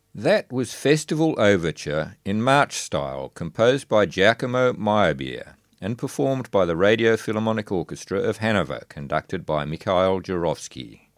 That was Festival Overture in March style, composed by Giacomo Meyerbeer and performed by the Radio Philharmonic Orchestra of Hanover, conducted by Mikhail Jurovsky.